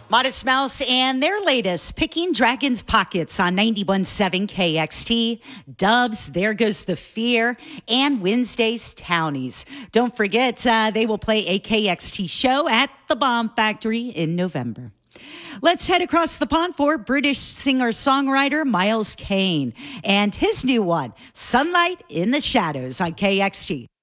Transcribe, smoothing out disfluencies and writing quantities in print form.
Modest Mouse and their latest, Picking Dragons Pockets on 91.7 KXT, Doves, There Goes the Fear, and Wednesday's Townies. Don't forget, they will play a KXT show at the Bomb Factory in November. Let's head across the pond for British singer-songwriter Miles Kane and his new one, Sunlight in the Shadows on KXT.